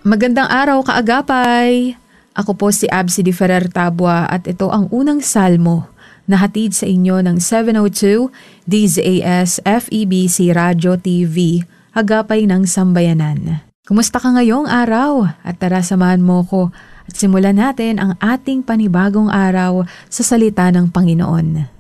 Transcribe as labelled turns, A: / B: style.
A: Magandang araw, kaagapay! Ako po si Absi Di Ferrer Tabua at ito ang unang salmo na hatid sa inyo ng 702 DZAS FEBC Radio TV, Agapay ng Sambayanan. Kumusta ka ngayong araw? At tara samahan mo ko at simulan natin ang ating panibagong araw sa salita ng Panginoon.